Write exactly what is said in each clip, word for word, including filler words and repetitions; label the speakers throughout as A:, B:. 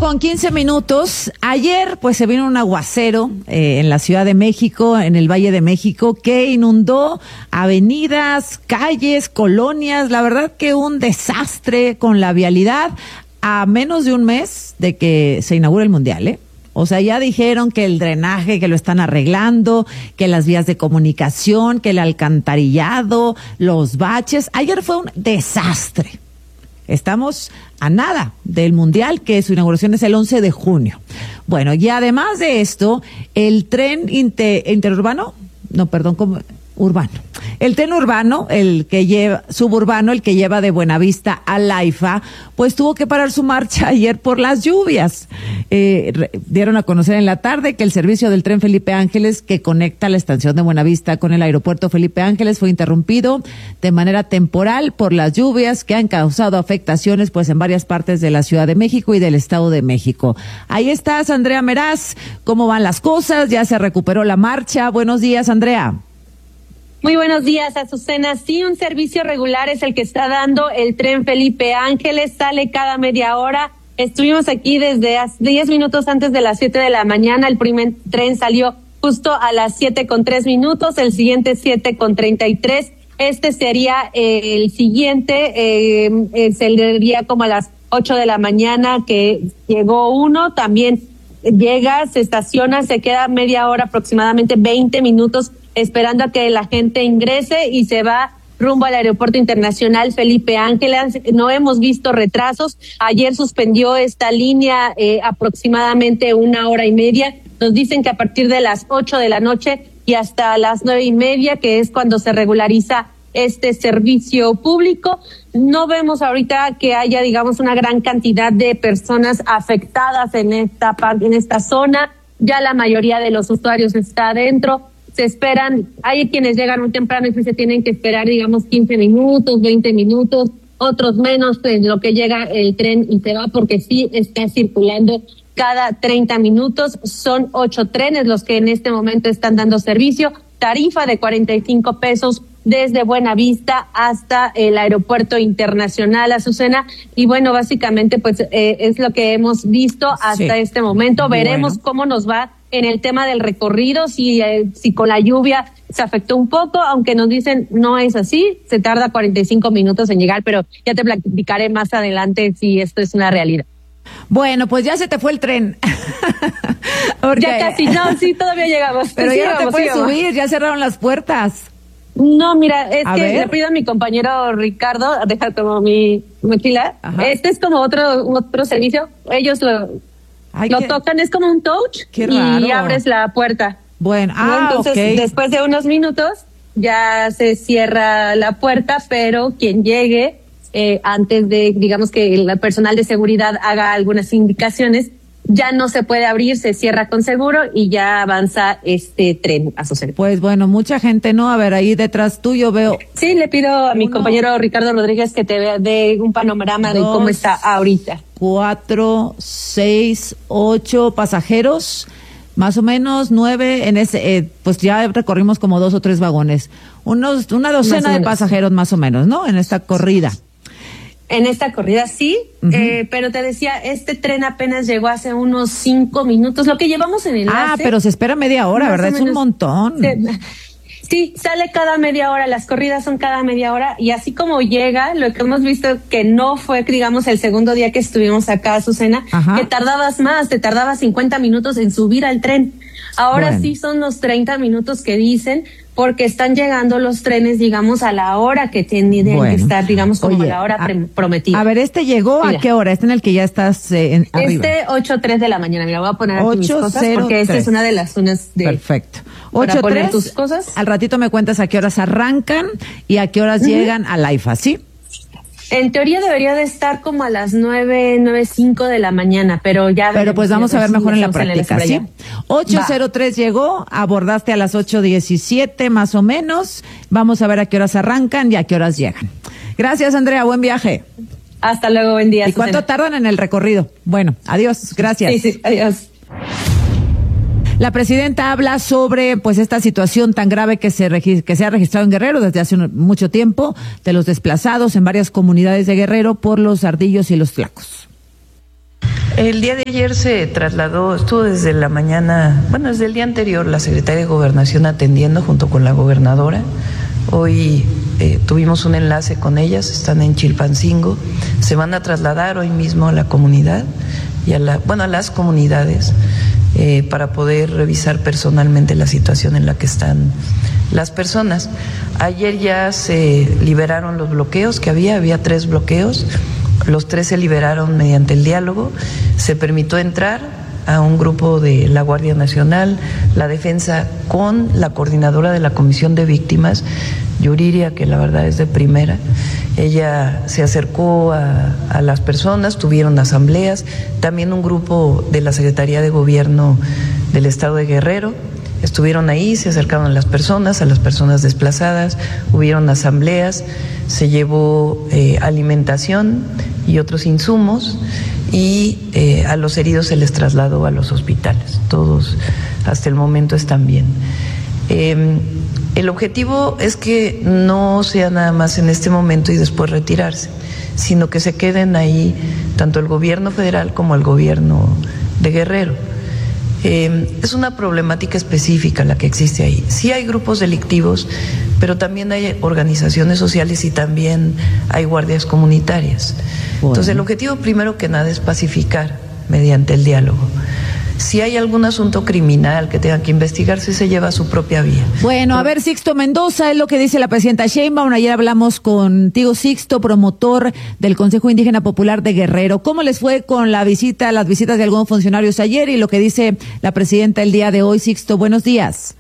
A: con quince minutos. Ayer pues se vino un aguacero eh, en la Ciudad de México, en el Valle de México, que inundó avenidas, calles, colonias. La verdad que un desastre con la vialidad a menos de un mes de que se inaugure el Mundial, ¿eh? O sea, ya dijeron que el drenaje, que lo están arreglando, que las vías de comunicación, que el alcantarillado, los baches. Ayer fue un desastre. Estamos a nada del Mundial, que su inauguración es el once de junio. Bueno, y además de esto, el tren inter, interurbano, no, perdón, ¿cómo? Urbano. El tren urbano, el que lleva, suburbano, el que lleva de Buenavista a Laifa, pues tuvo que parar su marcha ayer por las lluvias. Eh, re, dieron a conocer en la tarde que el servicio del tren Felipe Ángeles, que conecta la estación de Buenavista con el aeropuerto Felipe Ángeles, fue interrumpido de manera temporal por las lluvias que han causado afectaciones pues en varias partes de la Ciudad de México y del Estado de México. Ahí estás, Andrea Meraz. ¿Cómo van las cosas? ¿Ya se recuperó la marcha? Buenos días, Andrea.
B: Muy buenos días, Azucena. Sí, un servicio regular es el que está dando el tren Felipe Ángeles, sale cada media hora. Estuvimos aquí desde diez minutos antes de las siete de la mañana. El primer tren salió justo a las siete con tres minutos, el siguiente siete con treinta y tres. Este sería eh, el siguiente, eh, eh, saldría como a las ocho de la mañana, que llegó uno. También llega, se estaciona, se queda media hora, aproximadamente veinte minutos, esperando a que la gente ingrese y se va rumbo al Aeropuerto Internacional Felipe Ángeles. No hemos visto retrasos. Ayer suspendió esta línea eh, aproximadamente una hora y media. Nos dicen que a partir de las ocho de la noche y hasta las nueve y media, que es cuando se regulariza este servicio público. No vemos ahorita que haya, digamos, una gran cantidad de personas afectadas en esta, en esta zona. Ya la mayoría de los usuarios está adentro. Se esperan, hay quienes llegan muy temprano y se tienen que esperar, digamos, quince minutos, veinte minutos, otros menos en lo que llega el tren y se va, porque sí está circulando cada treinta minutos. Son ocho trenes los que en este momento están dando servicio. Tarifa de cuarenta y cinco pesos desde Buenavista hasta el Aeropuerto Internacional, Azucena. Y bueno, básicamente pues eh, es lo que hemos visto hasta sí. este momento. Veremos bueno. cómo nos va en el tema del recorrido, si, eh, si con la lluvia se afectó un poco, aunque nos dicen no es así, se tarda cuarenta y cinco minutos en llegar, pero ya te platicaré más adelante si esto es una realidad.
A: Bueno, pues ya se te fue el tren. Porque...
B: Ya casi, no, sí, todavía llegamos.
A: Pero
B: sí,
A: ya
B: llegamos,
A: no te puedes
B: sí,
A: subir, ya cerraron las puertas.
B: No, mira, es a que
A: ver.
B: le pido a mi compañero Ricardo, deja como mi mochila. Ajá. Este es como otro otro servicio. Ellos lo, Ay, lo qué... tocan, es como un touch
A: qué raro.
B: Y abres la puerta.
A: Bueno, ah,
B: entonces
A: okay.
B: después de unos minutos ya se cierra la puerta, pero quien llegue eh, antes de, digamos que el personal de seguridad haga algunas indicaciones, ya no se puede abrir, se cierra con seguro y ya avanza este tren a su servicio.
A: Pues bueno, mucha gente, ¿no? A ver, ahí detrás tuyo veo.
B: Sí, le pido a mi
A: uno,
B: compañero Ricardo Rodríguez que te vea, dé un panorama dos, de cómo está ahorita.
A: Cuatro, seis, ocho pasajeros, más o menos nueve en ese, eh, pues ya recorrimos como dos o tres vagones. Unos, una docena de pasajeros más o menos, ¿no? En esta corrida.
B: En esta corrida sí, uh-huh. eh, pero te decía, este tren apenas llegó hace unos cinco minutos, lo que llevamos en el enlace.
A: Ah, pero se espera media hora, ¿verdad? Es un montón.
B: Se, sí, sale cada media hora, las corridas son cada media hora, y así como llega, lo que hemos visto que no fue, digamos, el segundo día que estuvimos acá, Azucena, Ajá. que tardabas más, te tardabas cincuenta minutos en subir al tren. Ahora bueno. sí son los treinta minutos que dicen, porque están llegando los trenes, digamos, a la hora que tienen bueno. que estar, digamos, como Oye, a la hora a, prometida.
A: A ver, ¿este llegó mira, a qué hora? ¿Este en el que ya estás eh, en, arriba?
B: Este ocho tres de la mañana. Mira, voy a poner aquí mis cosas porque esta es una de las zonas de...
A: Perfecto. ocho tres, tus cosas. Al ratito me cuentas a qué horas arrancan y a qué horas uh-huh. llegan a Laifa, ¿sí?
B: En teoría debería de estar como a las nueve, nueve cinco de la mañana, pero ya...
A: Pero pues vamos a ver mejor en la práctica, ¿sí? ocho cero tres llegó, abordaste a las ocho diecisiete más o menos. Vamos a ver a qué horas arrancan y a qué horas llegan. Gracias, Andrea, buen viaje.
B: Hasta luego, buen día.
A: ¿Y cuánto Susana. tardan en el recorrido? Bueno, adiós, gracias.
B: Sí, sí, adiós.
A: La presidenta habla sobre pues esta situación tan grave que se regi- que se ha registrado en Guerrero desde hace un, mucho tiempo, de los desplazados en varias comunidades de Guerrero por los ardillos y los tlacos.
C: El día de ayer se trasladó, estuvo desde la mañana, bueno, desde el día anterior la secretaria de Gobernación atendiendo junto con la gobernadora. Hoy eh, tuvimos un enlace con ellas, están en Chilpancingo, se van a trasladar hoy mismo a la comunidad y a la, bueno, a las comunidades eh, para poder revisar personalmente la situación en la que están las personas. Ayer ya se liberaron los bloqueos que había, había tres bloqueos. Los tres se liberaron mediante el diálogo, se permitió entrar a un grupo de la Guardia Nacional, la defensa con la coordinadora de la Comisión de Víctimas, Yuriria, que la verdad es de primera. Ella se acercó a, a las personas, tuvieron asambleas, también un grupo de la Secretaría de Gobierno del Estado de Guerrero. Estuvieron ahí, se acercaron a las personas, a las personas desplazadas, hubieron asambleas, se llevó eh, alimentación y otros insumos y eh, a los heridos se les trasladó a los hospitales. Todos hasta el momento están bien. Eh, el objetivo es que no sea nada más en este momento y después retirarse, sino que se queden ahí tanto el gobierno federal como el gobierno de Guerrero. Eh, es una problemática específica la que existe ahí. Sí hay grupos delictivos, pero también hay organizaciones sociales y también hay guardias comunitarias. Bueno. Entonces el objetivo primero que nada es pacificar mediante el diálogo. Si hay algún asunto criminal que tenga que investigarse, se lleva a su propia vía.
A: Bueno, a ver, Sixto Mendoza, es lo que dice la presidenta Sheinbaum. Ayer hablamos contigo, Sixto, promotor del Consejo Indígena Popular de Guerrero. ¿Cómo les fue con la visita, las visitas de algunos funcionarios ayer y lo que dice la presidenta el día de hoy? Sixto, buenos días.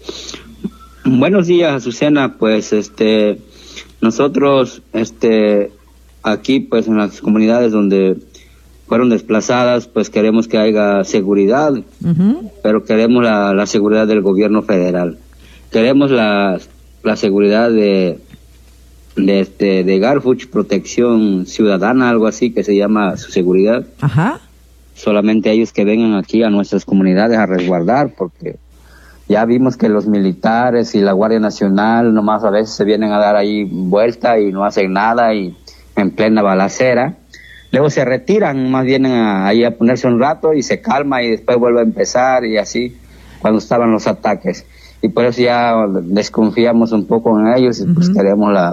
D: Buenos días, Azucena. Pues, este, nosotros, este, aquí, pues, en las comunidades donde fueron desplazadas, pues queremos que haya seguridad, uh-huh. pero queremos la, la seguridad del gobierno federal. Queremos la, la seguridad de de este de Garfuch, Protección Ciudadana, algo así que se llama su seguridad.
A: Ajá.
D: Solamente ellos que vengan aquí a nuestras comunidades a resguardar, porque ya vimos que los militares y la Guardia Nacional nomás a veces se vienen a dar ahí vuelta y no hacen nada y en plena balacera. Luego se retiran, más vienen a, ahí a ponerse un rato y se calma y después vuelve a empezar y así cuando estaban los ataques. Y por eso ya desconfiamos un poco en ellos y uh-huh. pues queremos la...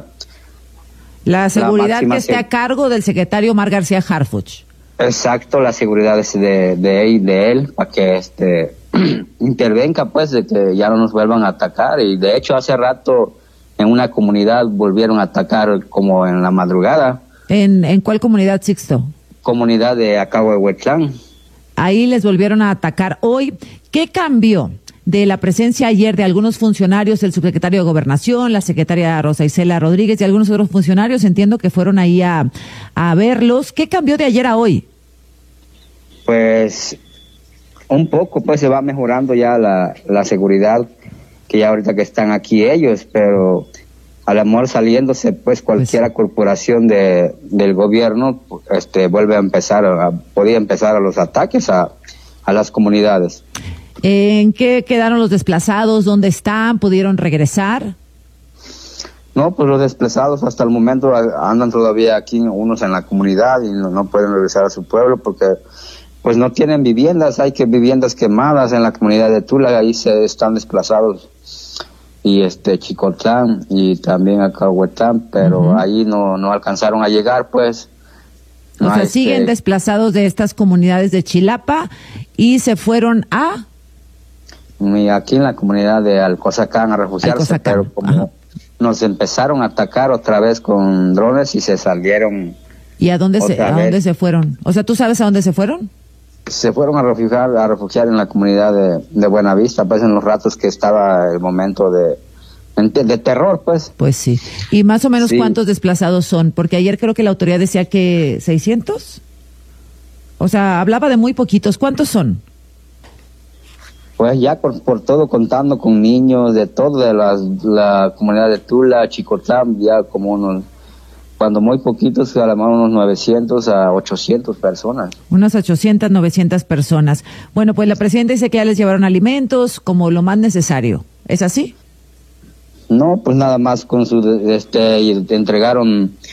A: La seguridad la que esté a cargo del secretario Omar García Harfuch.
D: Exacto, la seguridad es de, de, de él para que este intervenga pues de que ya no nos vuelvan a atacar. Y de hecho hace rato en una comunidad volvieron a atacar como en la madrugada.
A: ¿En, en cuál comunidad, Sixto?
D: Comunidad de Acahuehuetlán.
A: Ahí les volvieron a atacar hoy. ¿Qué cambió de la presencia ayer de algunos funcionarios, el subsecretario de Gobernación, la secretaria Rosa Isela Rodríguez y algunos otros funcionarios? Entiendo que fueron ahí a, a verlos. ¿Qué cambió de ayer a hoy?
D: Pues un poco, pues se va mejorando ya la, la seguridad, que ya ahorita que están aquí ellos, pero... al amor saliéndose, pues cualquiera pues, corporación de del gobierno este vuelve a empezar, a, podía empezar a los ataques a, a las comunidades.
A: ¿En qué quedaron los desplazados? ¿Dónde están? ¿Pudieron regresar?
D: No, pues los desplazados hasta el momento andan todavía aquí, unos en la comunidad y no, no pueden regresar a su pueblo porque pues no tienen viviendas, hay que viviendas quemadas en la comunidad de Tula, ahí se están desplazados. Y este Chicotlán y también Acahuetlán, pero uh-huh. ahí no no alcanzaron a llegar, pues.
A: No, o sea,
D: este...
A: siguen desplazados de estas comunidades de Chilapa y se fueron a...
D: Y aquí en la comunidad de Alcozacán a refugiarse, Alcozacán. Pero como uh-huh. nos empezaron a atacar otra vez con drones y se salieron.
A: ¿Y a dónde se a dónde se fueron? O sea, ¿tú sabes a dónde se fueron?
D: Se fueron a refugiar, a refugiar en la comunidad de, de Buenavista, pues en los ratos que estaba el momento de, de terror, pues.
A: Pues sí. ¿Y más o menos sí. cuántos desplazados son? Porque ayer creo que la autoridad decía que seiscientos. O sea, hablaba de muy poquitos. ¿Cuántos son?
D: Pues ya por, por todo, contando con niños, de todo, de las, la comunidad de Tula, Chicotlán, ya como unos... cuando muy poquitos, a lo mejor unos novecientos a ochocientas personas.
A: Unas ochocientas, novecientas personas. Bueno, pues la presidenta dice que ya les llevaron alimentos como lo más necesario. ¿Es así?
D: No, pues nada más con su, este, entregaron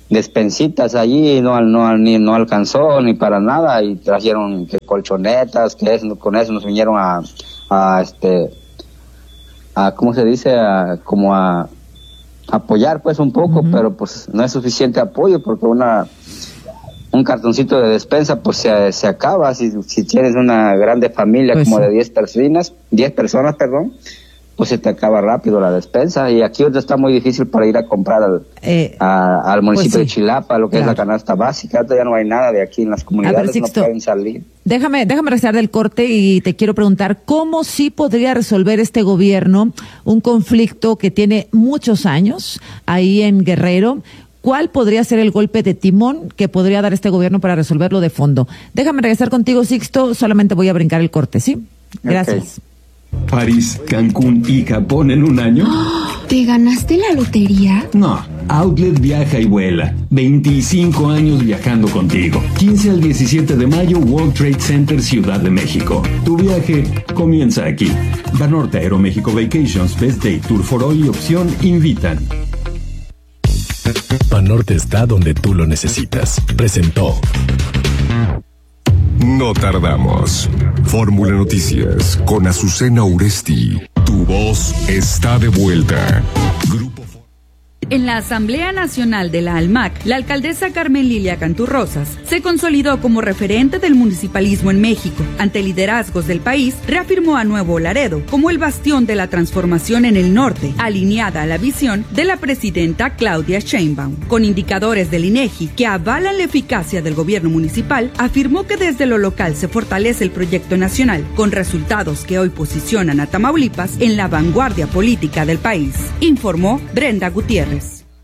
D: despensitas allí y no, no, ni, no alcanzó ni para nada, y trajeron que colchonetas, que es, con eso nos vinieron a, a este, a, ¿cómo se dice? A, como a apoyar pues un poco, uh-huh. pero pues no es suficiente apoyo porque una un cartoncito de despensa pues se, se acaba si, si tienes una grande familia pues como sí. de diez personas, diez personas, perdón, pues se te acaba rápido la despensa, y aquí ahorita está muy difícil para ir a comprar al, eh, a, al municipio pues sí. de Chilapa, lo que claro. es la canasta básica. Ya no hay nada de aquí en las comunidades, ver, Sixto, no pueden salir.
A: Déjame, déjame regresar del corte y te quiero preguntar cómo sí podría resolver este gobierno un conflicto que tiene muchos años ahí en Guerrero. ¿Cuál podría ser el golpe de timón que podría dar este gobierno para resolverlo de fondo? Déjame regresar contigo, Sixto, solamente voy a brincar el corte, ¿sí? Gracias. Okay.
E: París, Cancún y Japón en un año.
F: ¿Te ganaste la lotería?
E: No, Outlet viaja y vuela. veinticinco años viajando contigo. quince al diecisiete de mayo, World Trade Center, Ciudad de México. Tu viaje comienza aquí. Banorte, Aeroméxico Vacations, Best Day, Tour for All y Opción invitan.
G: Banorte está donde tú lo necesitas. Presentó.
H: No tardamos. Fórmula Noticias con Azucena Uresti. Tu voz está de vuelta. Grupo.
I: En la Asamblea Nacional de la ALMAC, la alcaldesa Carmen Lilia Canturrosas se consolidó como referente del municipalismo en México. Ante liderazgos del país, reafirmó a Nuevo Laredo como el bastión de la transformación en el norte, alineada a la visión de la presidenta Claudia Sheinbaum. Con indicadores del INEGI que avalan la eficacia del gobierno municipal, afirmó que desde lo local se fortalece el proyecto nacional, con resultados que hoy posicionan a Tamaulipas en la vanguardia política del país. Informó Brenda Gutiérrez.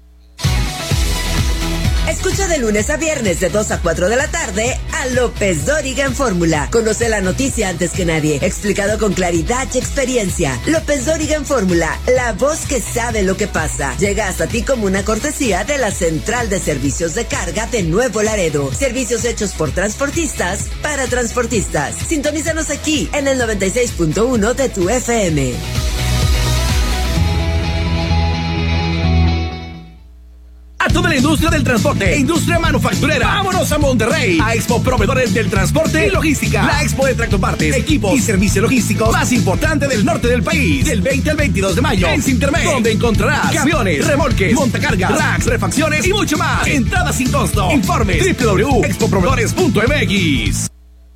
J: Escucha de lunes a viernes de dos a cuatro de la tarde a López Dóriga en Fórmula. Conoce la noticia antes que nadie, explicado con claridad y experiencia. López Dóriga en Fórmula, la voz que sabe lo que pasa. Llega hasta ti como una cortesía de la Central de Servicios de Carga de Nuevo Laredo. Servicios hechos por transportistas para transportistas. Sintonízanos aquí en el noventa y seis punto uno de tu F M.
K: A toda la industria del transporte e industria manufacturera, vámonos a Monterrey, a Expo Proveedores del Transporte y Logística, la expo de tractopartes, equipos y servicio logístico más importante del norte del país, del veinte al veintidós de mayo, en Cintermex, donde encontrarás camiones, remolques, montacargas, racks, refacciones y mucho más. Entrada sin costo. Informes doble u doble u doble u punto expo proveedores punto m x.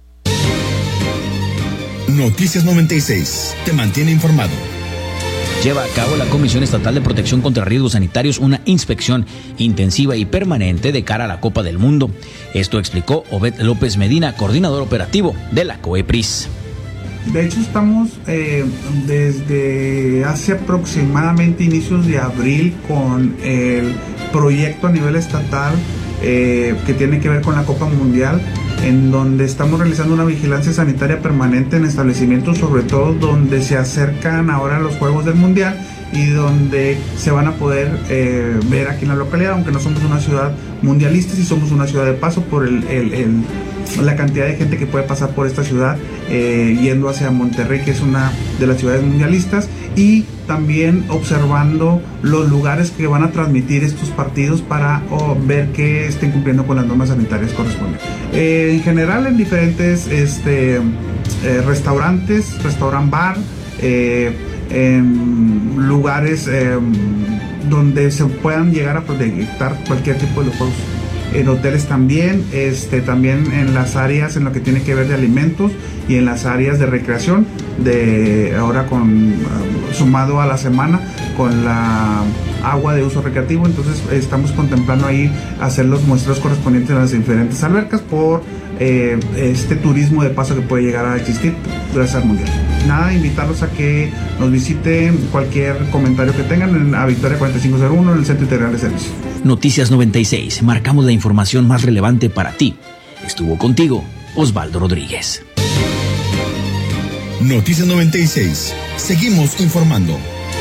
L: Noticias noventa y seis te mantiene informado.
M: Lleva a cabo la Comisión Estatal de Protección contra Riesgos Sanitarios una inspección intensiva y permanente de cara a la Copa del Mundo. Esto explicó Obed López Medina, coordinador operativo de la COEPRIS.
N: De hecho, estamos eh, desde hace aproximadamente inicios de abril con el proyecto a nivel estatal eh, que tiene que ver con la Copa Mundial, en donde estamos realizando una vigilancia sanitaria permanente en establecimientos, sobre todo donde se acercan ahora los Juegos del Mundial y donde se van a poder eh, ver aquí en la localidad, aunque no somos una ciudad mundialista, sí somos una ciudad de paso por el, el, el, la cantidad de gente que puede pasar por esta ciudad eh, yendo hacia Monterrey, que es una de las ciudades mundialistas, y también observando los lugares que van a transmitir estos partidos para oh, ver que estén cumpliendo con las normas sanitarias correspondientes. Eh, en general, en diferentes este, eh, restaurantes, restaurant bar, eh, en lugares eh, donde se puedan llegar a proyectar cualquier tipo de los juegos. En hoteles también, este, también en las áreas en lo que tiene que ver de alimentos y en las áreas de recreación, de ahora con um, sumado a la semana con la agua de uso recreativo. Entonces estamos contemplando ahí hacer los muestreos correspondientes a las diferentes albercas por eh, este turismo de paso que puede llegar a existir gracias al Mundial. Nada, invitarlos a que nos visiten, cualquier comentario que tengan en a Victoria cuarenta y cinco cero uno en el Centro Integral de Servicio.
M: Noticias noventa y seis, marcamos la información más relevante para ti. Estuvo contigo Osvaldo Rodríguez.
L: Noticias noventa y seis, seguimos informando.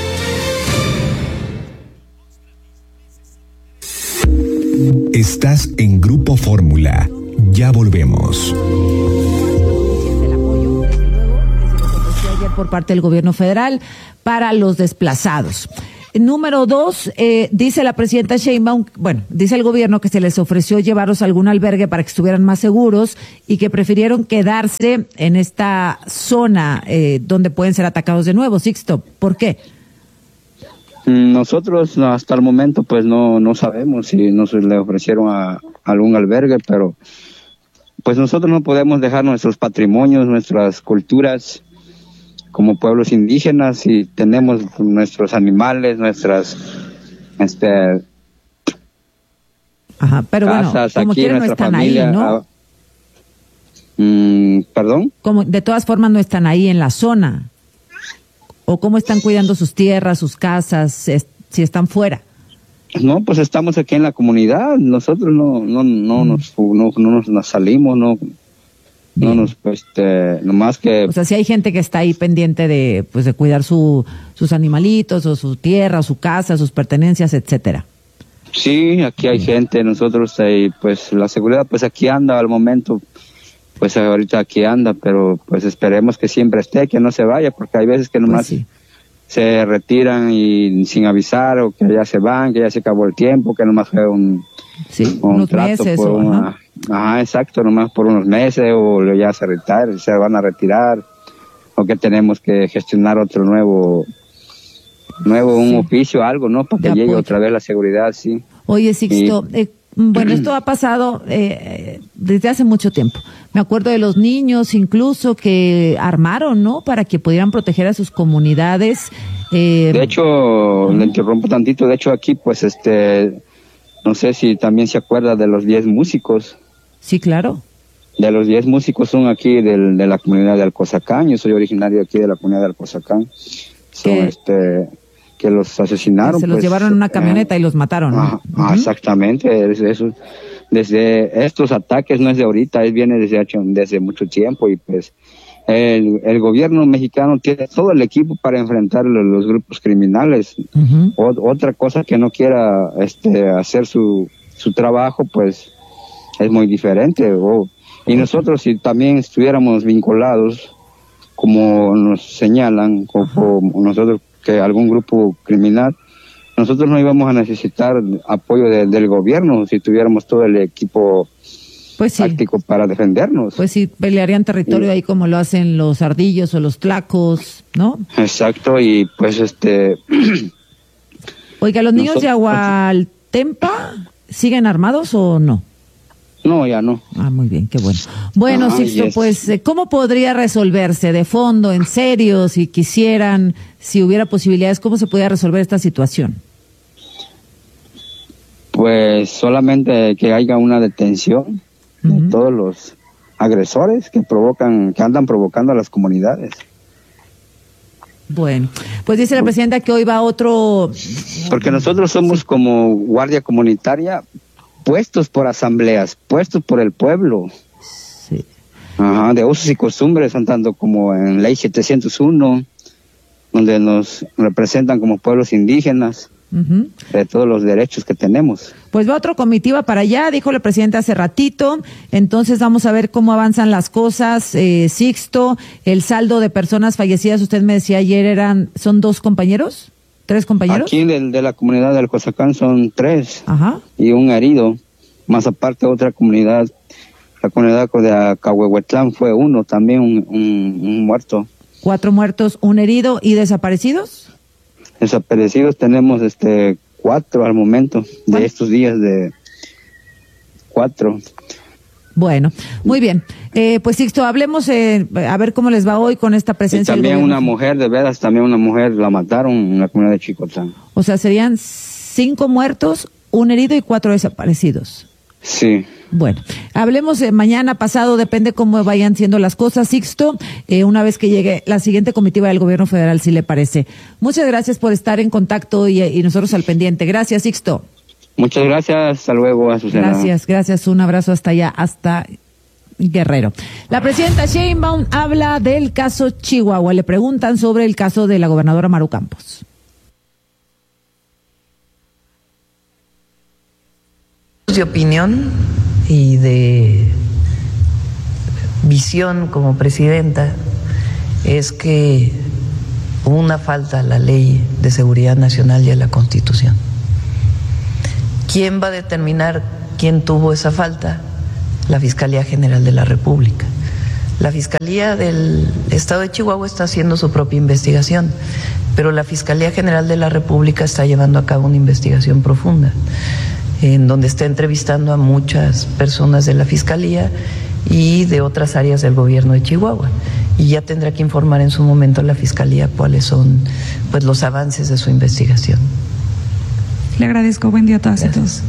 L: Estás en Grupo Fórmula. Ya volvemos.
A: Por parte del gobierno federal para los desplazados. número dos, eh, dice la presidenta Sheinbaum, bueno, dice el gobierno que se les ofreció llevarlos a algún albergue para que estuvieran más seguros y que prefirieron quedarse en esta zona eh, donde pueden ser atacados de nuevo. Sixto, ¿por qué?
D: Nosotros hasta el momento pues no, no sabemos si nos le ofrecieron a, a algún albergue, pero pues nosotros no podemos dejar nuestros patrimonios, nuestras culturas como pueblos indígenas, y tenemos nuestros animales, nuestras este
A: Ajá, pero
D: casas,
A: bueno, como
D: aquí,
A: quieren no están familia, ahí, ¿no?
D: Ah, mm, ¿Perdón?
A: Como de todas formas no están ahí en la zona. ¿O cómo están cuidando sus tierras, sus casas, es, si están fuera?
D: No, pues estamos aquí en la comunidad. Nosotros no no no mm. nos no, no nos, nos salimos, no Bien. no nos pues este, nomás que.
A: O sea, si hay gente que está ahí pendiente de pues de cuidar su sus animalitos o su tierra, o su casa, sus pertenencias, etcétera.
D: Sí, aquí hay gente. Nosotros eh, pues la seguridad pues aquí anda al momento. Pues ahorita aquí anda, pero pues esperemos que siempre esté, que no se vaya, porque hay veces que nomás pues sí. se retiran y sin avisar, o que ya se van, que ya se acabó el tiempo, que nomás fue un,
A: sí,
D: un
A: unos
D: trato
A: meses,
D: por
A: o,
D: una,
A: ajá.
D: ajá, exacto, nomás por unos meses, o ya se retiran, se van a retirar, o que tenemos que gestionar otro nuevo, nuevo un sí. oficio, algo, ¿no? Para que de llegue apoyo. Otra vez la seguridad, sí.
A: Oye, Sixto, y, eh, bueno, esto ha pasado eh, desde hace mucho tiempo. Me acuerdo de los niños incluso que armaron, ¿no? Para que pudieran proteger a sus comunidades. Eh,
D: de hecho, uh-huh. le interrumpo tantito, de hecho aquí pues este, no sé si también se acuerda de los diez músicos.
A: Sí, claro.
D: De los diez músicos son aquí del, de la comunidad de Alcozacán, yo soy originario aquí de la comunidad de Alcozacán. Son este... que los asesinaron.
A: Que se los
D: pues,
A: llevaron en una camioneta eh, y los mataron, ¿no?
D: Ah, uh-huh. Exactamente, desde, eso, desde estos ataques no es de ahorita, es viene desde, desde mucho tiempo, y pues el, el gobierno mexicano tiene todo el equipo para enfrentar los, los grupos criminales. Uh-huh. O, otra cosa que no quiera este, hacer su, su trabajo, pues es muy diferente. O, y nosotros si también estuviéramos vinculados, como nos señalan, como uh-huh. nosotros que algún grupo criminal, nosotros no íbamos a necesitar apoyo de, del gobierno si tuviéramos todo el equipo
A: pues sí.
D: táctico para defendernos.
A: Pues sí, pelearían territorio sí. ahí como lo hacen los ardillos o los tlacos, ¿no?
D: Exacto, y pues este...
A: Oiga, ¿los niños nosotros... de Agualtempa siguen armados o no?
D: No, ya no.
A: Ah, muy bien, qué bueno. Bueno, ah, Sixto, yes. pues, ¿cómo podría resolverse de fondo, en serio, si quisieran, si hubiera posibilidades, cómo se podría resolver esta situación?
D: Pues solamente que haya una detención uh-huh. de todos los agresores que provocan, que andan provocando a las comunidades.
A: Bueno, pues dice la presidenta que hoy va otro...
D: Porque nosotros somos como guardia comunitaria, puestos por asambleas, puestos por el pueblo.
A: Sí.
D: Ajá, de usos y costumbres, tanto como en Ley setecientos uno, donde nos representan como pueblos indígenas, uh-huh. de todos los derechos que tenemos.
A: Pues va otra comitiva para allá, dijo la presidenta hace ratito, entonces vamos a ver cómo avanzan las cosas. eh, Sixto, el saldo de personas fallecidas, usted me decía ayer, eran, ¿son dos compañeros? ¿Tres compañeros?
D: Aquí de, de la comunidad del Alcozacán son tres.
A: Ajá.
D: Y un herido, más aparte otra comunidad, la comunidad de Acahuehuetlán fue uno, también un, un, un muerto.
A: Cuatro muertos, un herido, ¿y desaparecidos?
D: Desaparecidos tenemos este cuatro al momento, de estos días de cuatro.
A: Bueno, muy bien. Eh, pues Sixto, hablemos eh, a ver cómo les va hoy con esta presencia.
D: Y también una mujer, de veras, también una mujer la mataron en la comunidad de Chicotlán.
A: O sea, serían cinco muertos, un herido y cuatro desaparecidos.
D: Sí.
A: Bueno, hablemos eh, mañana, pasado, depende cómo vayan siendo las cosas, Sixto, eh, una vez que llegue la siguiente comitiva del gobierno federal, si le parece. Muchas gracias por estar en contacto y, y nosotros al pendiente. Gracias, Sixto.
D: Muchas gracias, hasta luego, Azucena.
A: Gracias, gracias, un abrazo hasta allá, hasta Guerrero. La presidenta Sheinbaum habla del caso Chihuahua, le preguntan sobre el caso de la gobernadora Maru Campos.
C: De opinión y de visión como presidenta es que hubo una falta a la Ley de Seguridad Nacional y a la Constitución. ¿Quién va a determinar quién tuvo esa falta? La Fiscalía General de la República. La Fiscalía del Estado de Chihuahua está haciendo su propia investigación, pero la Fiscalía General de la República está llevando a cabo una investigación profunda, en donde está entrevistando a muchas personas de la Fiscalía y de otras áreas del gobierno de Chihuahua. Y ya tendrá que informar en su momento a la Fiscalía cuáles son, pues, los avances de su investigación.
O: Le agradezco. Buen día a todas y todos.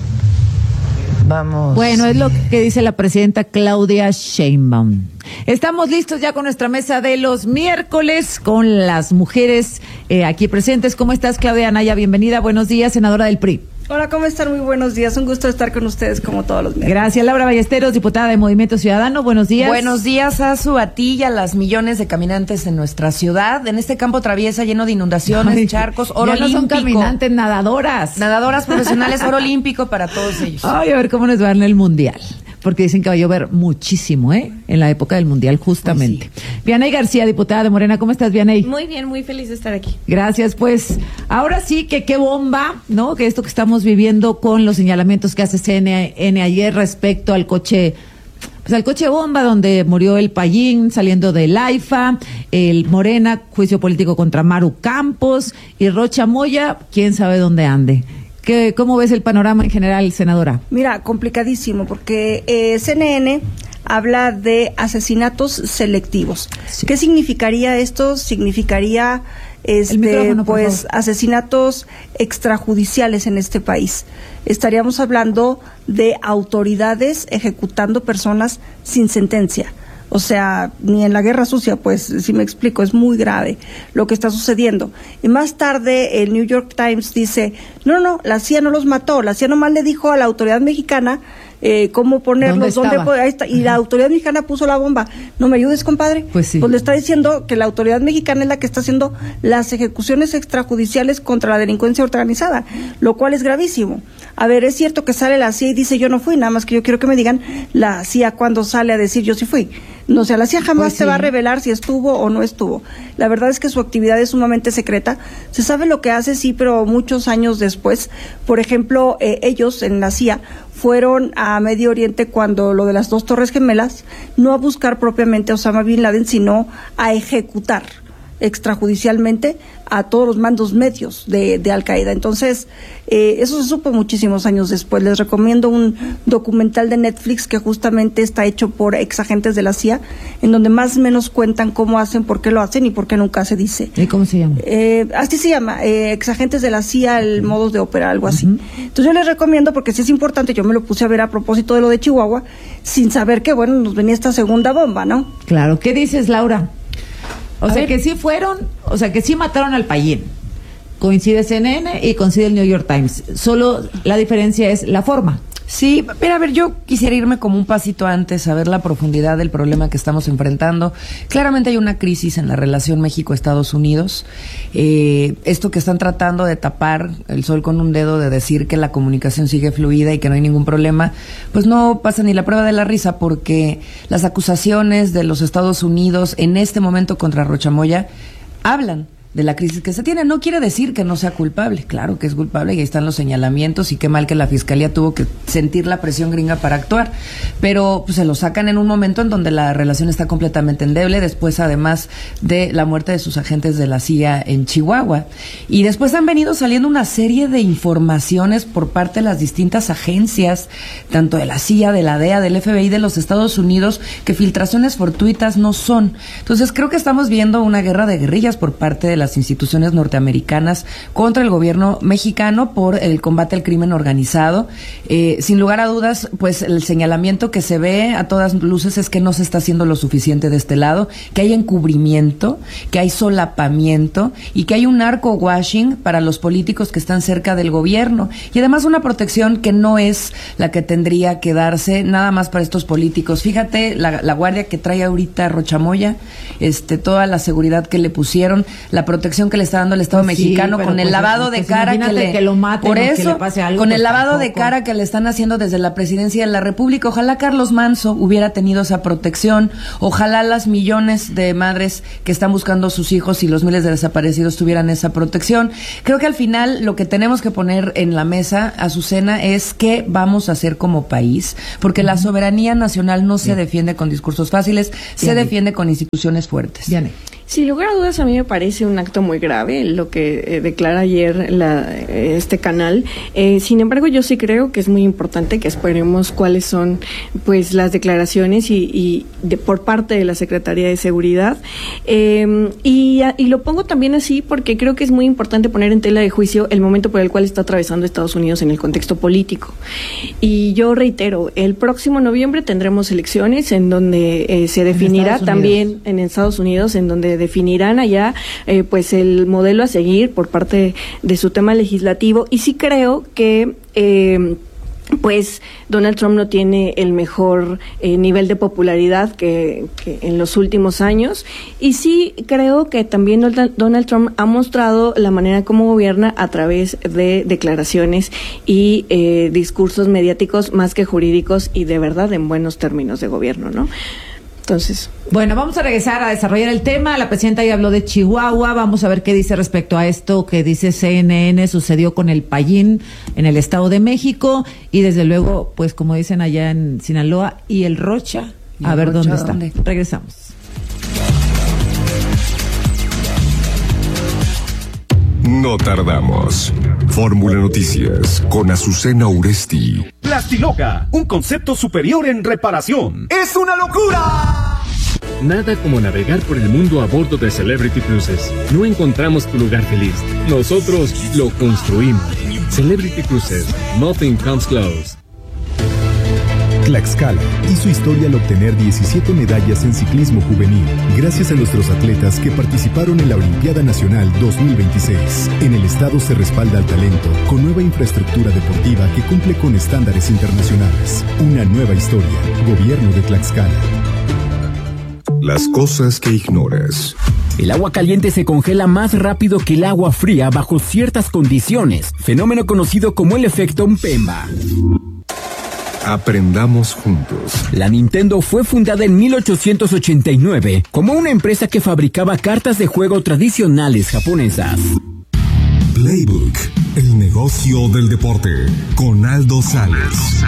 C: Vamos.
A: Bueno, es lo que dice la presidenta Claudia Sheinbaum. Estamos listos ya con nuestra mesa de los miércoles con las mujeres eh, aquí presentes. ¿Cómo estás, Claudia Anaya? Bienvenida. Buenos días, senadora del P R I.
P: Hola, ¿cómo están? Muy buenos días. Un gusto estar con ustedes como todos los días.
A: Gracias. Laura Ballesteros, diputada de Movimiento Ciudadano. Buenos días.
Q: Buenos días, Azu, a ti y a las millones de caminantes en nuestra ciudad. En este campo traviesa lleno de inundaciones, Ay, charcos, oro
A: ya no
Q: olímpico.
A: Son caminantes, nadadoras.
Q: Nadadoras profesionales, oro olímpico para todos ellos.
A: Ay, a ver cómo nos va en el Mundial. Porque dicen que va a llover muchísimo, ¿eh? En la época del Mundial, justamente. Pues sí. Vianey García, diputada de Morena, ¿cómo estás, Vianey?
R: Muy bien, muy feliz de estar aquí.
A: Gracias, pues, ahora sí que qué bomba, ¿no? Que esto que estamos viviendo con los señalamientos que hace C N N ayer respecto al coche, pues al coche bomba donde murió el Payín saliendo del AIFA, el Morena, juicio político contra Maru Campos y Rocha Moya, quién sabe dónde ande. ¿Qué, ¿Cómo ves el panorama en general, senadora?
P: Mira, complicadísimo, porque eh, C N N habla de asesinatos selectivos. Sí. ¿Qué significaría esto? Significaría este, pues asesinatos extrajudiciales en este país. Estaríamos hablando de autoridades ejecutando personas sin sentencia. O sea, ni en la guerra sucia, pues, si me explico, es muy grave lo que está sucediendo. Y más tarde el New York Times dice, no, no, la C I A no los mató, la C I A nomás le dijo a la autoridad mexicana eh, cómo ponerlos, dónde, dónde ahí está, y la autoridad mexicana puso la bomba. ¿No me ayudes, compadre?
A: Pues sí.
P: Pues le está diciendo que la autoridad mexicana es la que está haciendo las ejecuciones extrajudiciales contra la delincuencia organizada, lo cual es gravísimo. A ver, es cierto que sale la C I A y dice yo no fui, nada más que yo quiero que me digan la C I A cuando sale a decir yo sí fui. No, o sea, la C I A jamás pues sí. te va a revelar si estuvo o no estuvo. La verdad es que su actividad es sumamente secreta. Se sabe lo que hace, sí, pero muchos años después, por ejemplo, eh, ellos en la C I A fueron a Medio Oriente cuando lo de las dos Torres Gemelas, no a buscar propiamente a Osama Bin Laden, sino a ejecutar extrajudicialmente a todos los mandos medios de, de Al Qaeda. Entonces, eh, eso se supo muchísimos años después. Les recomiendo un documental de Netflix que justamente está hecho por exagentes de la C I A, en donde más o menos cuentan cómo hacen, por qué lo hacen y por qué nunca se dice.
A: ¿Y cómo se llama?
P: Eh, así se llama, eh, exagentes de la C I A, el modo de operar, algo así. Uh-huh. Entonces yo les recomiendo, porque sí es importante, yo me lo puse a ver a propósito de lo de Chihuahua, sin saber que, bueno, nos venía esta segunda bomba, ¿no?
A: Claro. ¿Qué dices, Laura? O
R: A
A: sea,
R: ver.
A: que sí fueron, o sea, que sí mataron al Payín. Coincide C N N y coincide el New York Times. Solo la diferencia es la forma.
Q: Sí, pero a ver, yo quisiera irme como un pasito antes a ver la profundidad del problema que estamos enfrentando. Claramente hay una crisis en la relación México-Estados Unidos. Eh, esto que están tratando de tapar el sol con un dedo, de decir que la comunicación sigue fluida y que no hay ningún problema, pues no pasa ni la prueba de la risa, porque las acusaciones de los Estados Unidos en este momento contra Rocha Moya hablan de la crisis que se tiene. No quiere decir que no sea culpable, claro que es culpable y ahí están los señalamientos y qué mal que la Fiscalía tuvo que sentir la presión gringa para actuar, pero pues se lo sacan en un momento en donde la relación está completamente endeble, después además de la muerte de sus agentes de la C I A en Chihuahua, y después han venido saliendo una serie de informaciones por parte de las distintas agencias, tanto de la C I A, de la D E A, del F B I de los Estados Unidos, que filtraciones fortuitas no son. Entonces creo que estamos viendo una guerra de guerrillas por parte de las instituciones norteamericanas contra el gobierno mexicano por el combate al crimen organizado. Eh, sin lugar a dudas, pues el señalamiento que se ve a todas luces es que no se está haciendo lo suficiente de este lado, que hay encubrimiento, que hay solapamiento y que hay un narco washing para los políticos que están cerca del gobierno, y además una protección que no es la que tendría que darse nada más para estos políticos. Fíjate la, la guardia que trae ahorita Rocha Moya, este, toda la seguridad que le pusieron, la protección que le está dando el Estado
A: Pues sí,
Q: mexicano,
A: pero
Q: con el
A: pues,
Q: lavado
A: pues
Q: de cara que
A: imagínate
Q: le,
A: que lo maten
Q: por
A: o que
Q: eso,
A: le pase algo,
Q: con el
A: pues
Q: lavado de
A: tampoco.
Q: cara que le están haciendo desde la presidencia de la República. Ojalá Carlos Manso hubiera tenido esa protección, ojalá las millones de madres que están buscando a sus hijos y los miles de desaparecidos tuvieran esa protección. Creo que al final lo que tenemos que poner en la mesa, Azucena, es qué vamos a hacer como país, porque la soberanía nacional no se defiende con discursos fáciles, se defiende con instituciones fuertes.
R: Sin lugar a dudas, a mí me parece un acto muy grave lo que eh, declara ayer la, eh, este canal. Eh, sin embargo, yo sí creo que es muy importante que esperemos cuáles son, pues, las declaraciones y, y de, por parte de la Secretaría de Seguridad. Eh, y, y lo pongo también así porque creo que es muy importante poner en tela de juicio el momento por el cual está atravesando Estados Unidos en el contexto político. Y yo reitero, el próximo noviembre tendremos elecciones en donde eh, se definirá también en Estados Unidos, en donde definirán allá eh, pues el modelo a seguir por parte de su tema legislativo. Y sí creo que eh, pues Donald Trump no tiene el mejor eh, nivel de popularidad que, que en los últimos años, y sí creo que también Donald Trump ha mostrado la manera como gobierna a través de declaraciones y eh, discursos mediáticos más que jurídicos y de verdad en buenos términos de gobierno, ¿no? Entonces,
A: bueno, vamos a regresar a desarrollar el tema. La presidenta ya habló de Chihuahua. Vamos a ver qué dice respecto a esto que dice C N N sucedió con el Payín en el Estado de México y desde luego, pues como dicen allá en Sinaloa, y el Rocha. A ver dónde está. ¿Dónde? Regresamos.
H: No tardamos. Fórmula Noticias con Azucena Uresti.
K: Plastiloca, un concepto superior en reparación. ¡Es una locura!
S: Nada como navegar por el mundo a bordo de Celebrity Cruises. No encontramos tu lugar feliz. Nosotros lo construimos. Celebrity Cruises. Nothing comes close.
L: Tlaxcala hizo historia al obtener diecisiete medallas en ciclismo juvenil, gracias a nuestros atletas que participaron en la Olimpiada Nacional dos mil veintiséis. En el estado se respalda al talento con nueva infraestructura deportiva que cumple con estándares internacionales. Una nueva historia. Gobierno de Tlaxcala.
H: Las cosas que ignoras.
T: El agua caliente se congela más rápido que el agua fría bajo ciertas condiciones, fenómeno conocido como el efecto Mpemba.
H: Aprendamos juntos.
T: La Nintendo fue fundada en mil ochocientos ochenta y nueve como una empresa que fabricaba cartas de juego tradicionales japonesas.
H: Playbook, el negocio del deporte, con Aldo Sales.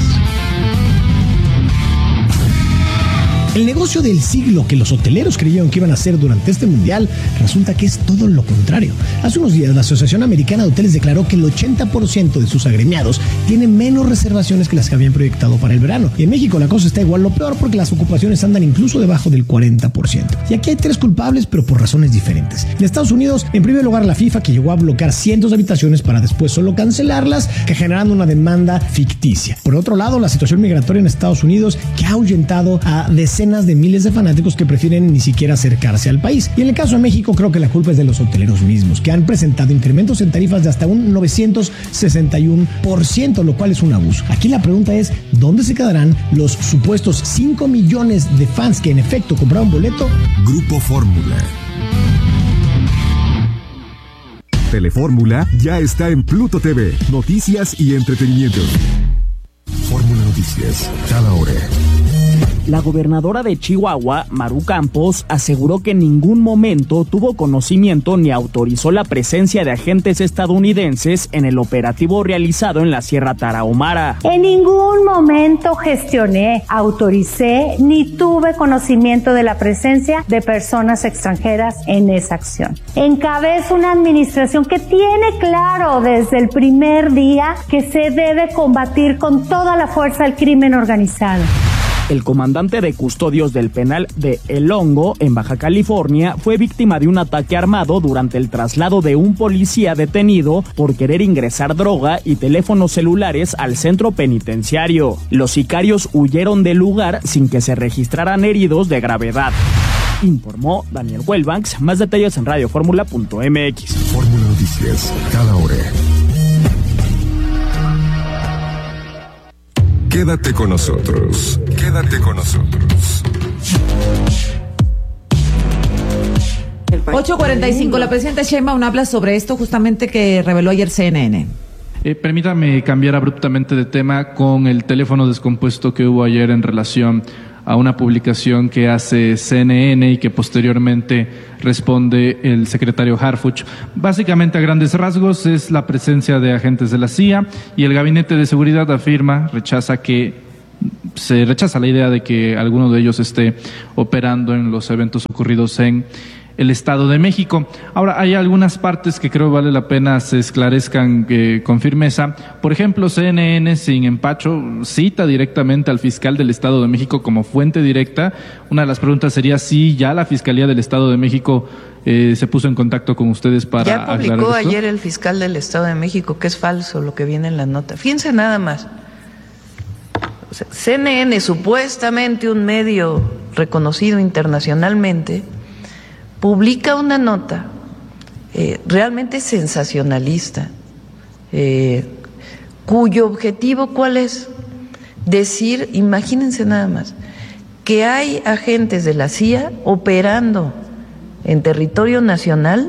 U: El negocio del siglo que los hoteleros creyeron que iban a hacer durante este mundial resulta que es todo lo contrario. Hace unos días la Asociación Americana de Hoteles declaró que el ochenta por ciento de sus agremiados tienen menos reservaciones que las que habían proyectado para el verano. Y en México la cosa está igual o peor porque las ocupaciones andan incluso debajo del cuarenta por ciento. Y aquí hay tres culpables, pero por razones diferentes. En Estados Unidos, en primer lugar, la FIFA, que llegó a bloquear cientos de habitaciones para después solo cancelarlas, que generando una demanda ficticia. Por otro lado, la situación migratoria en Estados Unidos, que ha ahuyentado a decenas de miles de fanáticos que prefieren ni siquiera acercarse al país. Y en el caso de México, creo que la culpa es de los hoteleros mismos, que han presentado incrementos en tarifas de hasta un novecientos sesenta y uno por ciento, lo cual es un abuso. Aquí la pregunta es, ¿dónde se quedarán los supuestos cinco millones de fans que en efecto compraron boleto?
H: Grupo Fórmula. Telefórmula ya está en Pluto T V. Noticias y entretenimiento. Fórmula Noticias, cada hora.
V: La gobernadora de Chihuahua, Maru Campos, aseguró que en ningún momento tuvo conocimiento ni autorizó la presencia de agentes estadounidenses en el operativo realizado en la Sierra Tarahumara.
W: En ningún momento gestioné, autoricé ni tuve conocimiento de la presencia de personas extranjeras en esa acción. Encabezo una administración que tiene claro desde el primer día que se debe combatir con toda la fuerza el crimen organizado.
V: El comandante de custodios del penal de El Hongo, en Baja California, fue víctima de un ataque armado durante el traslado de un policía detenido por querer ingresar droga y teléfonos celulares al centro penitenciario. Los sicarios huyeron del lugar sin que se registraran heridos de gravedad. Informó Daniel Huelbanks. Más detalles en radio fórmula punto m x.
H: Fórmula Noticias, cada hora. Quédate con nosotros. Quédate con nosotros.
A: ocho cuarenta y cinco, la presidenta Sheinbaum habla sobre esto justamente que reveló ayer C N N.
B: Eh, permítame cambiar abruptamente de tema con el teléfono descompuesto que hubo ayer en relación a una publicación que hace C N N y que posteriormente responde el secretario Harfuch. Básicamente, a grandes rasgos, es la presencia de agentes de la C I A, y el Gabinete de Seguridad afirma, rechaza que se rechaza la idea de que alguno de ellos esté operando en los eventos ocurridos en el Estado de México. Ahora, hay algunas partes que creo vale la pena se esclarezcan eh, con firmeza. Por ejemplo, C N N, sin empacho, cita directamente al fiscal del Estado de México como fuente directa. Una de las preguntas sería si ya la Fiscalía del Estado de México eh, se puso en contacto con ustedes para
C: ya publicó
B: aclarar esto.
C: Ayer el fiscal del Estado de México que es falso lo que viene en la nota. Fíjense nada más. O sea, C N N, supuestamente un medio reconocido internacionalmente, publica una nota eh, realmente sensacionalista, eh, cuyo objetivo, ¿cuál es? Decir, imagínense nada más, que hay agentes de la C I A operando en territorio nacional,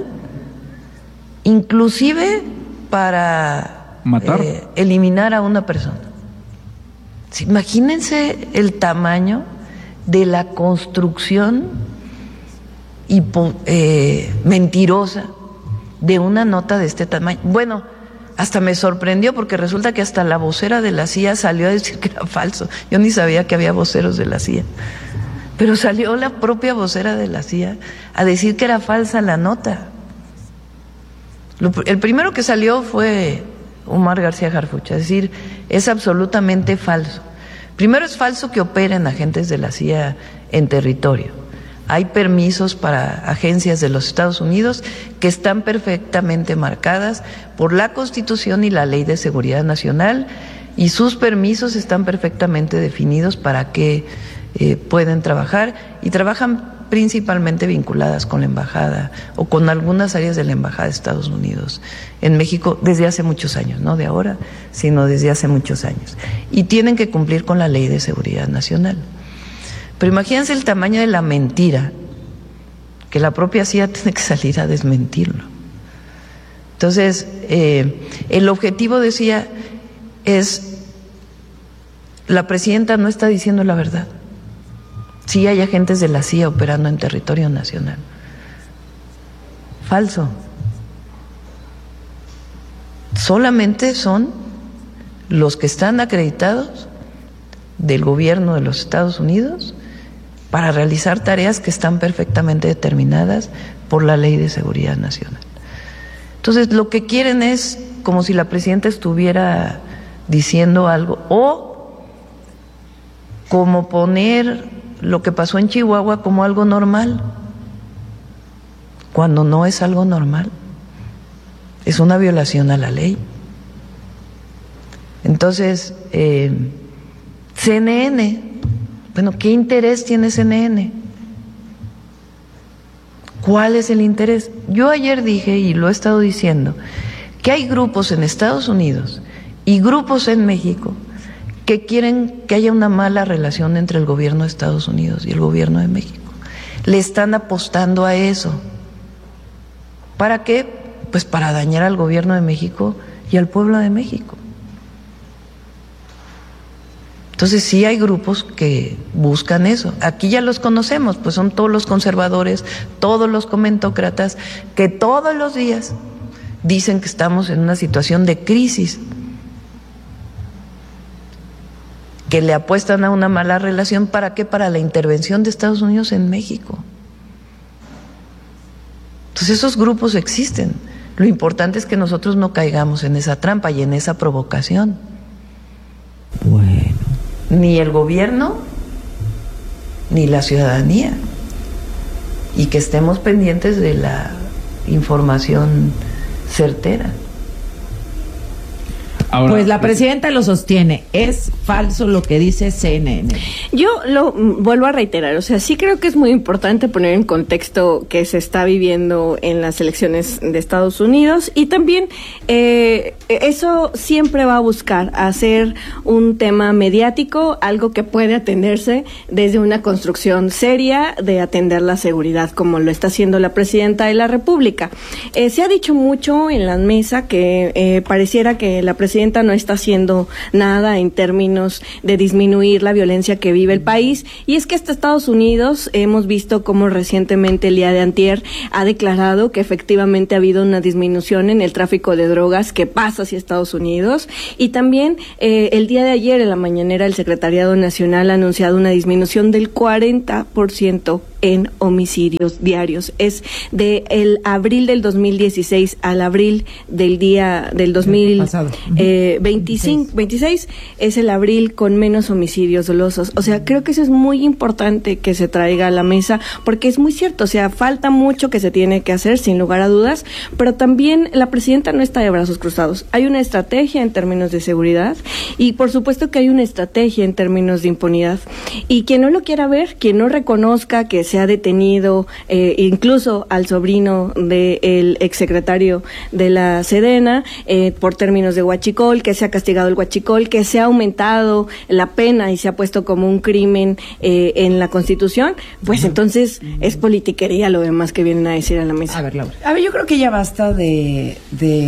C: inclusive para
B: matar,
C: eh, eliminar a una persona. Sí, imagínense el tamaño de la construcción y eh, mentirosa de una nota de este tamaño. Bueno, hasta me sorprendió porque resulta que hasta la vocera de la C I A salió a decir que era falso. Yo ni sabía que había voceros de la C I A, pero salió la propia vocera de la C I A a decir que era falsa la nota. Lo, el primero que salió fue Omar García Harfuch, es decir, es absolutamente falso. Primero, es falso que operen agentes de la C I A en territorio. Hay permisos para agencias de los Estados Unidos que están perfectamente marcadas por la Constitución y la Ley de Seguridad Nacional, y sus permisos están perfectamente definidos para que eh, pueden trabajar, y trabajan principalmente vinculadas con la embajada o con algunas áreas de la embajada de Estados Unidos en México desde hace muchos años, no de ahora, sino desde hace muchos años, y tienen que cumplir con la Ley de Seguridad Nacional. Pero imagínense el tamaño de la mentira, que la propia C I A tiene que salir a desmentirlo. Entonces, eh, el objetivo, decía, es, la presidenta no está diciendo la verdad. Sí hay agentes de la C I A operando en territorio nacional. Falso. Solamente son los que están acreditados del gobierno de los Estados Unidos para realizar tareas que están perfectamente determinadas por la Ley de Seguridad Nacional. Entonces, lo que quieren es como si la presidenta estuviera diciendo algo, o como poner lo que pasó en Chihuahua como algo normal, cuando no es algo normal, es una violación a la ley. Entonces, eh, C N N, bueno, ¿qué interés tiene C N N? ¿Cuál es el interés? Yo ayer dije, y lo he estado diciendo, que hay grupos en Estados Unidos y grupos en México que quieren que haya una mala relación entre el gobierno de Estados Unidos y el gobierno de México. Le están apostando a eso. ¿Para qué? Pues para dañar al gobierno de México y al pueblo de México. Entonces sí hay grupos que buscan eso. Aquí ya los conocemos, pues son todos los conservadores, todos los comentócratas, que todos los días dicen que estamos en una situación de crisis, que le apuestan a una mala relación. ¿Para qué? Para la intervención de Estados Unidos en México. Entonces esos grupos existen. Lo importante es que nosotros no caigamos en esa trampa y en esa provocación.
A: Bueno.
C: Ni el gobierno, ni la ciudadanía. Y que estemos pendientes de la información certera.
B: Ahora,
A: pues la presidenta lo sostiene. Es falso lo que dice C N N.
R: Yo lo mm, vuelvo a reiterar, o sea, sí creo que es muy importante poner en contexto que se está viviendo en las elecciones de Estados Unidos y también eh, eso siempre va a buscar hacer un tema mediático, algo que puede atenderse desde una construcción seria de atender la seguridad, como lo está haciendo la presidenta de la República. Eh, se ha dicho mucho en la mesa que eh, pareciera que la presidenta no está haciendo nada en términos de disminuir la violencia que vive el país, y es que hasta Estados Unidos hemos visto cómo recientemente el día de antier ha declarado que efectivamente ha habido una disminución en el tráfico de drogas que pasa hacia Estados Unidos, y también eh, el día de ayer en la mañanera el Secretariado Nacional ha anunciado una disminución del cuarenta por ciento en homicidios diarios. Es de el abril del dos mil dieciséis al abril del día del dos mil veinticinco, veintiséis es el abril con menos homicidios dolosos. O sea, creo que eso es muy importante que se traiga a la mesa, porque es muy cierto, o sea, falta mucho que se tiene que hacer, sin lugar a dudas, pero también la presidenta no está de brazos cruzados. Hay una estrategia en términos de seguridad y por supuesto que hay una estrategia en términos de impunidad. Y quien no lo quiera ver, quien no reconozca que se ha detenido eh, incluso al sobrino del exsecretario de la Sedena eh, por términos de huachicol, que se ha castigado el huachicol, que se ha aumentado la pena y se ha puesto como un crimen eh, en la Constitución, pues entonces es politiquería lo demás que vienen a decir a la mesa.
Q: A ver, Laura. A ver, yo creo que ya basta de,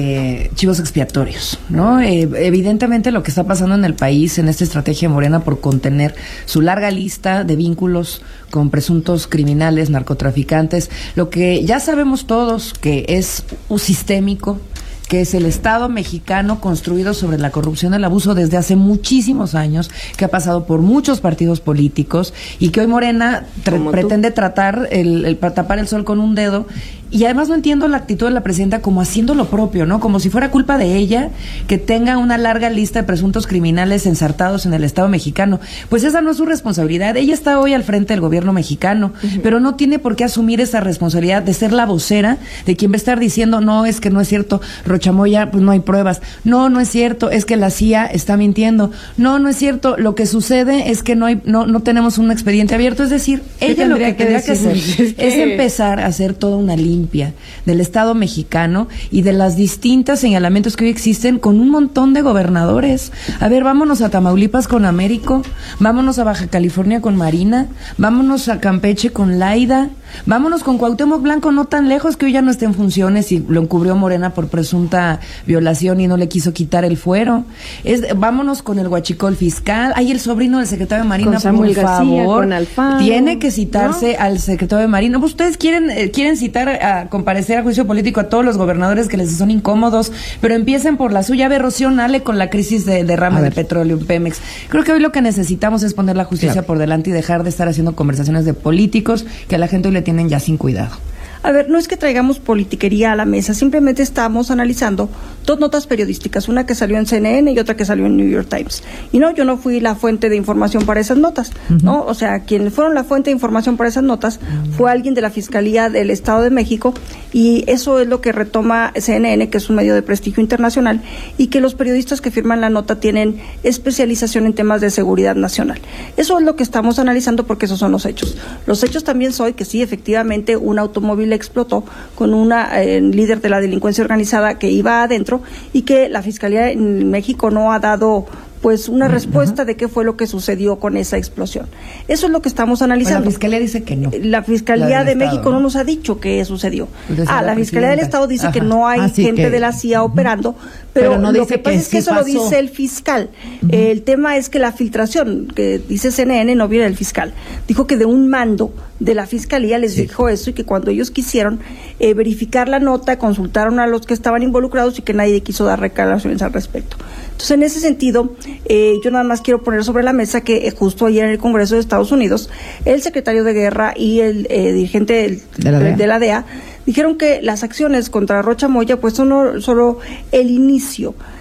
Q: de chivos expiatorios, ¿no? Eh, evidentemente lo que está pasando en el país en esta estrategia Morena por contener su larga lista de vínculos con presuntos criminales, narcotraficantes, lo que ya sabemos todos que es un sistémico, que es el Estado mexicano construido sobre la corrupción y el abuso desde hace muchísimos años, que ha pasado por muchos partidos políticos y que hoy Morena tra- pretende tratar el, el tapar el sol con un dedo. Y además no entiendo la actitud de la presidenta como haciendo lo propio, ¿no? Como si fuera culpa de ella que tenga una larga lista de presuntos criminales ensartados en el Estado mexicano. Pues esa no es su responsabilidad. Ella está hoy al frente del gobierno mexicano, uh-huh. pero no tiene por qué asumir esa responsabilidad de ser la vocera de quien va a estar diciendo, no, es que no es cierto, Rochamoya, pues no hay pruebas. No, no es cierto, es que la C I A está mintiendo. No, no es cierto, lo que sucede es que no hay, no, no tenemos un expediente abierto. Es decir, ella lo que tendría que hacer es, es empezar a hacer toda una línea del Estado mexicano y de las distintas señalamientos que hoy existen con un montón de gobernadores. A ver, vámonos a Tamaulipas con Américo, vámonos a Baja California con Marina, vámonos a Campeche con Laida, vámonos con Cuauhtémoc Blanco, no tan lejos, que hoy ya no está en funciones y lo encubrió Morena por presunta violación y no le quiso quitar el fuero. Es, vámonos con el huachicol fiscal. Hay el sobrino del secretario de Marina,
R: con Samuel
Q: por
R: García,
Q: favor,
R: con Alfaro,
Q: tiene que citarse, ¿no?, al secretario de Marina. Pues ustedes quieren eh, quieren citar a comparecer a juicio político a todos los gobernadores que les son incómodos, pero empiecen por la suya. A ver, Rocío Nale con la crisis de derrame de petróleo en Pemex. Creo que hoy lo que necesitamos es poner la justicia claro. por delante y dejar de estar haciendo conversaciones de políticos que a la gente hoy le tienen ya sin cuidado.
P: A ver, no es que traigamos politiquería a la mesa, simplemente estamos analizando dos notas periodísticas, una que salió en C N N y otra que salió en New York Times. Y no, yo no fui la fuente de información para esas notas, uh-huh. ¿no? O sea, quienes fueron la fuente de información para esas notas uh-huh. fue alguien de la Fiscalía del Estado de México, y eso es lo que retoma C N N, que es un medio de prestigio internacional, y que los periodistas que firman la nota tienen especialización en temas de seguridad nacional. Eso es lo que estamos analizando, porque esos son los hechos. Los hechos también son que sí, efectivamente, un automóvil explotó con una eh, líder de la delincuencia organizada que iba adentro, y que la Fiscalía en México no ha dado pues una respuesta uh-huh. de qué fue lo que sucedió con esa explosión. Eso es lo que estamos analizando.
Q: Bueno, la Fiscalía dice que no.
P: La Fiscalía
Q: la
P: de
Q: Estado,
P: México
Q: ¿no?
P: no nos ha dicho qué sucedió.
Q: Pues
P: ah, la, la Fiscalía del Estado dice Ajá. que no hay
A: Así
P: gente
A: que...
P: de la C I A uh-huh. operando, pero, pero no lo que pasa que es que sí eso pasó. Lo dice el fiscal. Uh-huh. Eh, el tema es que la filtración, que dice C N N, no viene del fiscal. Dijo que de un mando de la Fiscalía les sí. dijo eso, y que cuando ellos quisieron eh, verificar la nota, consultaron a los que estaban involucrados y que nadie quiso dar reclamaciones al respecto. Entonces, en ese sentido, eh, yo nada más quiero poner sobre la mesa que eh, justo ayer en el Congreso de Estados Unidos, el secretario de Guerra y el eh, dirigente del, de, la de la D E A dijeron que las acciones contra Rocha Moya pues son no, solo el inicio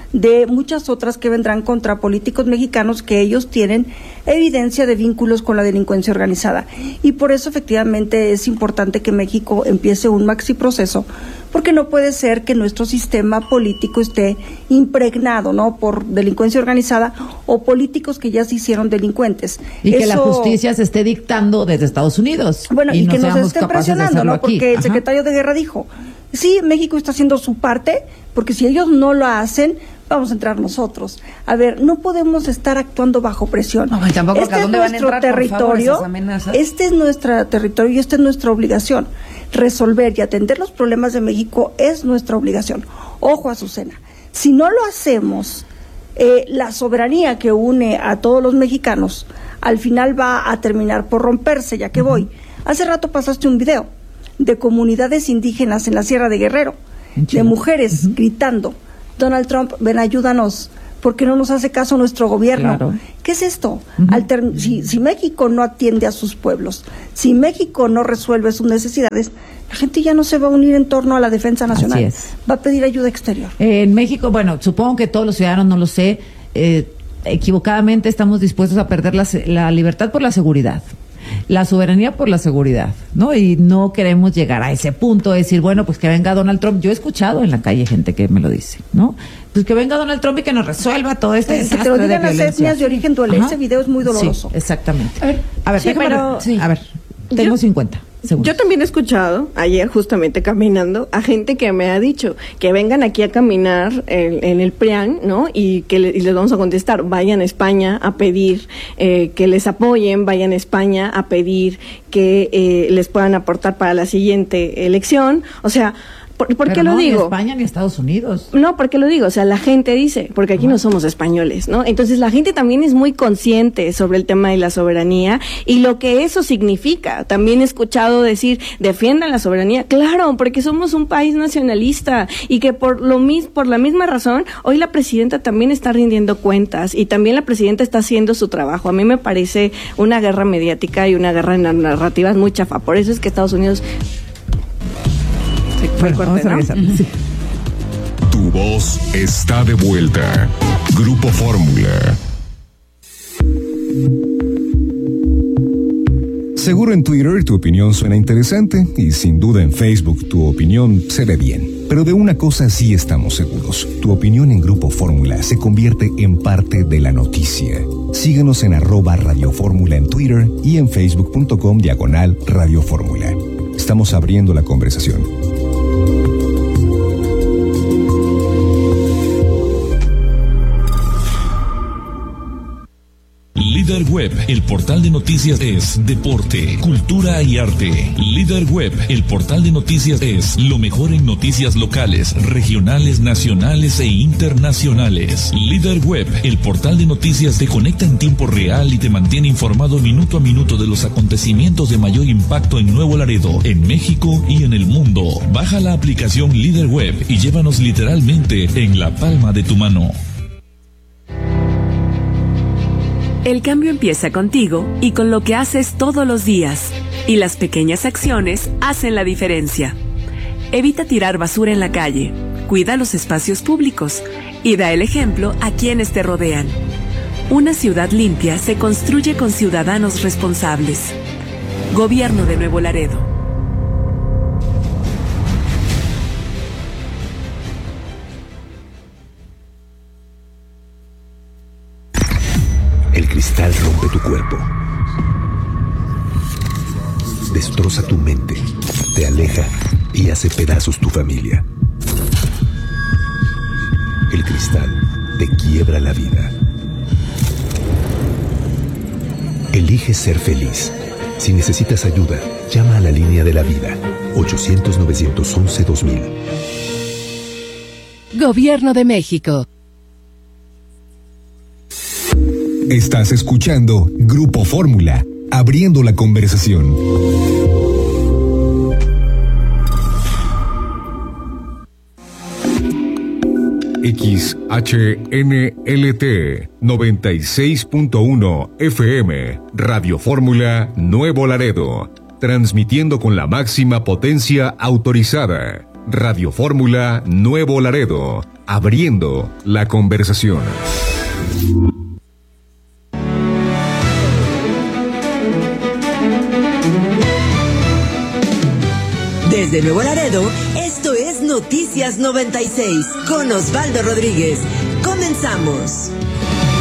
P: de muchas otras que vendrán contra políticos mexicanos que ellos tienen evidencia de vínculos con la delincuencia organizada. Y por eso efectivamente es importante que México empiece un maxi proceso, porque no puede ser que nuestro sistema político esté impregnado, ¿no?, por delincuencia organizada o políticos que ya se hicieron delincuentes.
A: Y
P: eso,
A: que la justicia se esté dictando desde Estados Unidos.
P: Bueno, y, y no que nos estén presionando, ¿no?
A: Aquí.
P: Porque el
A: Ajá.
P: secretario de Guerra dijo, sí, México está haciendo su parte, porque si ellos no lo hacen, vamos a entrar nosotros. A ver, no podemos estar actuando bajo presión.
Q: No, tampoco,
P: este
Q: ¿a
P: es
Q: dónde van a
P: nuestro
Q: entrar, por favor,
P: territorio,
Q: esas amenazas?
P: este es nuestro territorio y esta es nuestra obligación. Resolver y atender los problemas de México es nuestra obligación. Ojo, Azucena, si no lo hacemos, eh, la soberanía que une a todos los mexicanos al final va a terminar por romperse, ya que uh-huh. voy. Hace rato pasaste un video de comunidades indígenas en la Sierra de Guerrero, de mujeres uh-huh. gritando, Donald Trump, ven, ayúdanos, porque no nos hace caso nuestro gobierno. Claro. ¿Qué es esto? Uh-huh. Alter- si, si México no atiende a sus pueblos, si México no resuelve sus necesidades, la gente ya no se va a unir en torno a la defensa nacional.
A: Así es.
P: Va a pedir ayuda exterior.
A: Eh, en México, bueno, supongo que todos los ciudadanos, no lo sé, eh, equivocadamente estamos dispuestos a perder la, la libertad por la seguridad, la soberanía por la seguridad, ¿no? Y no queremos llegar a ese punto de decir, bueno, pues que venga Donald Trump. Yo he escuchado en la calle gente que me lo dice, ¿no? Pues que venga Donald Trump y que nos resuelva todo este
P: sí,
A: desastre
P: que te lo digan
A: de
P: las
A: violencia.
P: etnias de origen duele. Ese video es muy doloroso.
A: Sí, exactamente. A ver, a ver,
R: sí,
A: déjame,
R: pero,
A: sí. a ver tengo
R: yo,
A: cincuenta segundos.
R: Yo también he escuchado ayer justamente caminando a gente que me ha dicho que vengan aquí a caminar en, en el PRIAN, ¿no? Y que le, y les vamos a contestar, vayan a España a pedir eh, que les apoyen, vayan a España a pedir que eh, les puedan aportar para la siguiente elección. O sea, ¿Por, ¿por qué
A: no,
R: lo digo?
A: Ni España ni Estados Unidos.
R: No, ¿por qué lo digo? O sea, la gente dice, porque aquí uh-huh. no somos españoles, ¿no? Entonces la gente también es muy consciente sobre el tema de la soberanía y lo que eso significa. También he escuchado decir, defiendan la soberanía. Claro, porque somos un país nacionalista y que por lo mis, por la misma razón, hoy la presidenta también está rindiendo cuentas y también la presidenta está haciendo su trabajo. A mí me parece una guerra mediática y una guerra en las narrativas muy chafa. Por eso es que Estados Unidos...
A: Bueno, corte, vamos a regresar. ¿No? Sí.
H: Tu voz está de vuelta. Grupo Fórmula. Seguro en Twitter tu opinión suena interesante y sin duda en Facebook tu opinión se ve bien. Pero de una cosa sí estamos seguros. Tu opinión en Grupo Fórmula se convierte en parte de la noticia. Síguenos en arroba Radio Fórmula en Twitter y en facebook.com diagonal Radio Fórmula. Estamos abriendo la conversación.
E: Líder Web, el portal de noticias es deporte, cultura y arte. Líder Web, el portal de noticias es lo mejor en noticias locales, regionales, nacionales e internacionales. Líder Web, el portal de noticias te conecta en tiempo real y te mantiene informado minuto a minuto de los acontecimientos de mayor impacto en Nuevo Laredo, en México y en el mundo. Baja la aplicación Líder Web y llévanos literalmente en la palma de tu mano.
F: El cambio empieza contigo y con lo que haces todos los días. Y las pequeñas acciones hacen la diferencia. Evita tirar basura en la calle, cuida los espacios públicos y da el ejemplo a quienes te rodean. Una ciudad limpia se construye con ciudadanos responsables. Gobierno de Nuevo Laredo.
G: El cristal rompe tu cuerpo, destroza tu mente, te aleja y hace pedazos tu familia. El cristal te quiebra la vida. Elige ser feliz. Si necesitas ayuda, llama a la línea de la vida, ochocientos, novecientos once, dos mil.
F: Gobierno de México.
H: Estás escuchando Grupo Fórmula, abriendo la conversación. X H N L T noventa y seis punto uno F M, Radio Fórmula Nuevo Laredo, transmitiendo con la máxima potencia autorizada. Radio Fórmula Nuevo Laredo, abriendo la conversación.
I: Desde Nuevo Laredo, esto es Noticias noventa y seis con Osvaldo Rodríguez. Comenzamos.